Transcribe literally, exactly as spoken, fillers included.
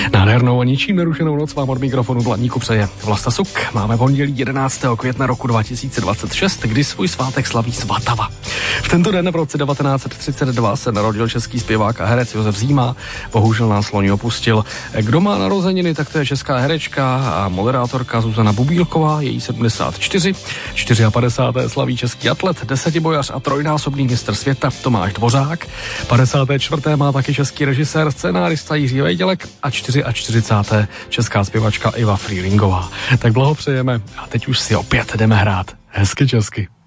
Nádhernou a ničím nerušenou noc vám od mikrofonu dlaníku přeje Vlasta Suk. Máme pondělí jedenáctého května roku dva tisíce dvacet šest, kdy svůj svátek slaví Svatava. V tento den v roce devatenáct set třicet dva se narodil český zpěvák a herec Josef Zíma. Bohužel nás loni opustil. Kdo má narozeniny, tak to je česká herečka a moderátorka Zuzana Bubílková, její sedmdesát čtyři. padesát čtyři. slaví český atlet, desetibojař a trojnásobný mistr světa Tomáš Dvořák. padesát čtyři. má taky český režisér, scénárista Jiří Vejdělek a čtyřicáté. česká zpěvačka Iva Frýlingová. Tak blahopřejeme a teď už si opět jdeme hrát hezky česky.